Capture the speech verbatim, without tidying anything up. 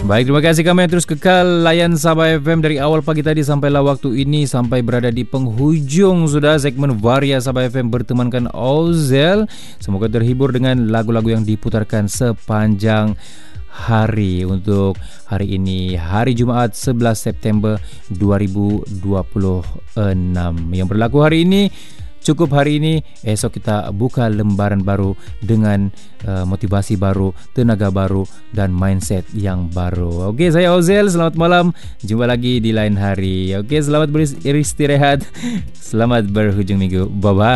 Baik, terima kasih kami yang terus kekal layan Sabah F M dari awal pagi tadi sampailah waktu ini, sampai berada di penghujung sudah segmen Varia Sabah F M bertemankan Ozel. Semoga terhibur dengan lagu-lagu yang diputarkan sepanjang hari untuk hari ini, hari Jumaat sebelas September dua ribu dua puluh enam. Yang berlaku hari ini cukup hari ini, esok kita buka lembaran baru dengan uh, motivasi baru, tenaga baru dan mindset yang baru. Okey, saya Ozel, selamat malam. Jumpa lagi di lain hari. Okey, selamat beristirahat. Selamat berhujung minggu. Bye bye.